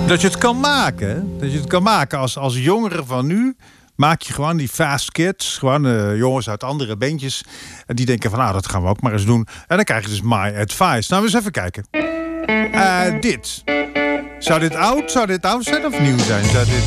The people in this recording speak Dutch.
Dat je het kan maken. Dat je het kan maken als jongere van nu. Maak je gewoon die Fast Kids. Gewoon jongens uit andere bandjes. En die denken van, nou, dat gaan we ook maar eens doen. En dan krijg je dus My Advice. Nou, eens even kijken. Dit. Zou dit oud zijn of nieuw zijn? Zou dit...